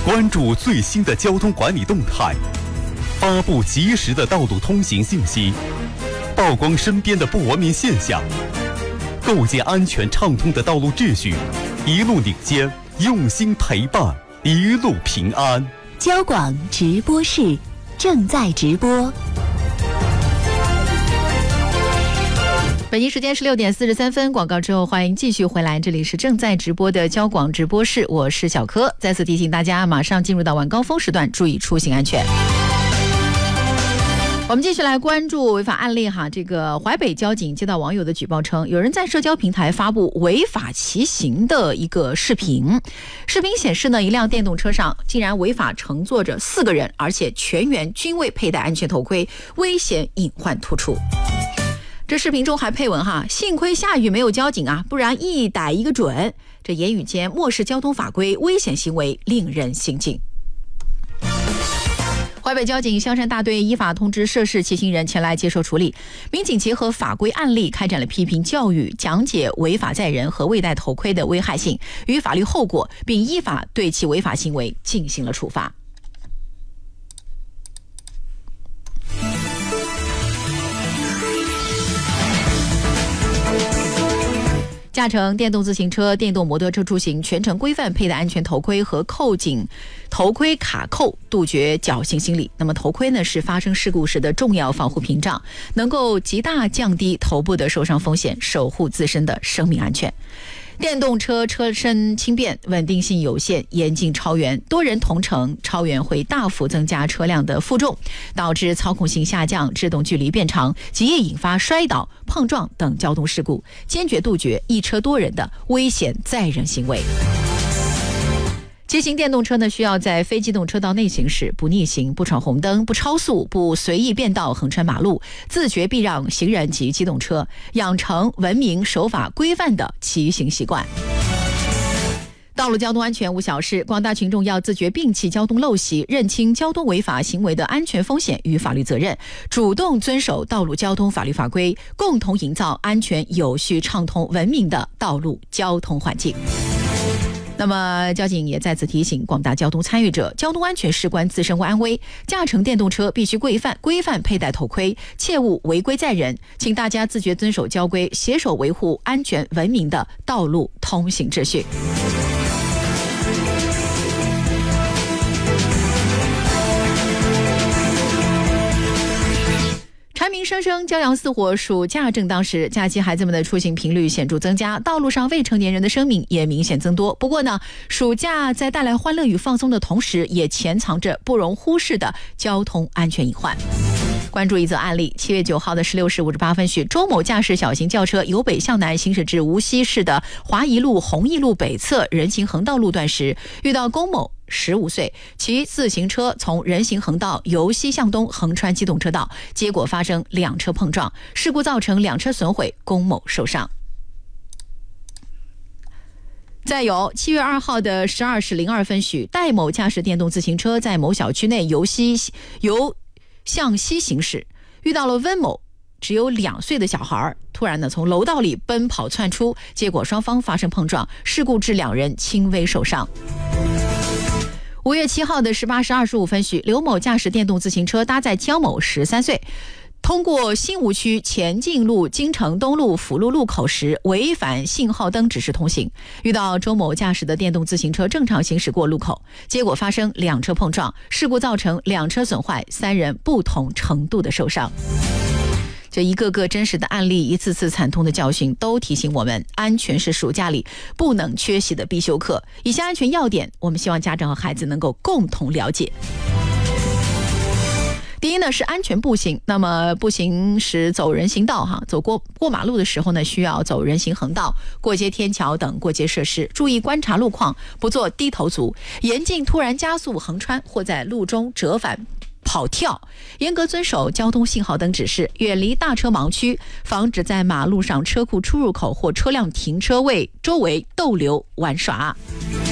关注最新的交通管理动态，发布及时的道路通行信息，曝光身边的不文明现象，构建安全畅通的道路秩序，一路领先，用心陪伴，一路平安。 交广直播室正在直播。 北京时间16点43分，广告之后欢迎继续回来，这里是正在直播的交广直播室，我是小柯。再次提醒大家，马上进入到晚高峰时段，注意出行安全。我们继续来关注违法案例哈。这个淮北交警接到网友的举报称，有人在社交平台发布违法骑行的一个视频。视频显示呢，一辆电动车上竟然违法乘坐着4个人，而且全员均未佩戴安全头盔，危险隐患突出。这视频中还配文哈，幸亏下雨没有交警啊，不然一逮一个准。这言语间漠视交通法规，危险行为令人心惊。淮北交警香山大队依法通知涉事骑行人前来接受处理。民警结合法规案例，开展了批评教育，讲解违法载人和未戴头盔的危害性与法律后果，并依法对其违法行为进行了处罚。驾乘电动自行车、电动摩托车出行，全程规范佩戴安全头盔和扣紧头盔卡扣，杜绝侥幸心理。那么头盔呢，是发生事故时的重要防护屏障，能够极大降低头部的受伤风险，守护自身的生命安全。电动车车身轻便，稳定性有限，严禁超员，多人同乘超员会大幅增加车辆的负重，导致操控性下降，制动距离变长，极易引发摔倒、碰撞等交通事故，坚决杜绝一车多人的危险载人行为。骑行电动车呢，需要在非机动车道内行驶，不逆行、不闯红灯、不超速、不随意变道横穿马路，自觉避让行人及机动车，养成文明、守法、规范的骑行习惯。道路交通安全无小事，广大群众要自觉摒弃交通陋习，认清交通违法行为的安全风险与法律责任，主动遵守道路交通法律法规，共同营造安全、有序、畅通、文明的道路交通环境。那么交警也再次提醒广大交通参与者，交通安全事关自身安危，驾乘电动车必须规范佩戴头盔，切勿违规载人，请大家自觉遵守交规，携手维护安全文明的道路通行秩序。蝉鸣声声，骄阳似火，暑假正当时，假期孩子们的出行频率显著增加，道路上未成年人的生命也明显增多。不过呢，暑假在带来欢乐与放松的同时，也潜藏着不容忽视的交通安全隐患。关注一则案例，7月9号的16时58分许，周某驾驶小型轿车由北向南行驶至无锡市的华宜路弘毅路北侧人行横道路段时，遇到龚某15岁骑自行车从人行横道由西向东横穿机动车道，结果发生2车碰撞，事故造成2车损毁，龚某受伤。再有7月2号的12时02分许，戴某驾驶电动自行车在某小区内由向西行驶，遇到了温某只有2岁的小孩，突然呢从楼道里奔跑窜出，结果双方发生碰撞，事故致2人轻微受伤。5月7号的18时25分许，刘某驾驶电动自行车搭载江某13岁，通过新吴区前进路京城东路辅路路口时，违反信号灯指示通行，遇到周某驾驶的电动自行车正常行驶过路口，结果发生2车碰撞，事故造成2车损坏，3人不同程度的受伤。这一个个真实的案例，一次次惨痛的教训，都提醒我们，安全是暑假里不能缺席的必修课。以下安全要点，我们希望家长和孩子能够共同了解。第一呢是安全步行，那么步行时走人行道走过马路的时候呢，需要走人行横道、过街天桥等过街设施，注意观察路况，不做低头族，严禁突然加速横穿或在路中折返跑跳，严格遵守交通信号灯指示，远离大车盲区，防止在马路上车库出入口或车辆停车位周围逗留玩耍。